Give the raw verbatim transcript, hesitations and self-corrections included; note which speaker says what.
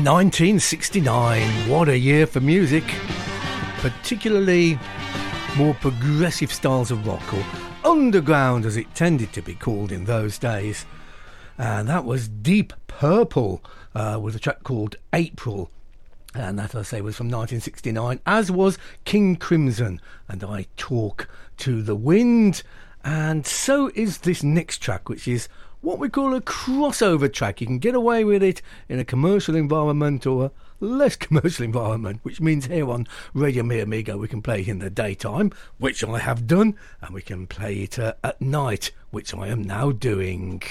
Speaker 1: nineteen sixty-nine, what a year for music, particularly more progressive styles of rock, or underground as it tended to be called in those days. And that was Deep Purple uh, with a track called April, and that, I say, was from nineteen sixty-nine, as was King Crimson and I Talk to the Wind. And so is this next track, which is what we call a crossover track. You can get away with it in a commercial environment or a less commercial environment, which means here on Radio Mi Amigo we can play it in the daytime, which I have done, and we can play it uh, at night, which I am now doing.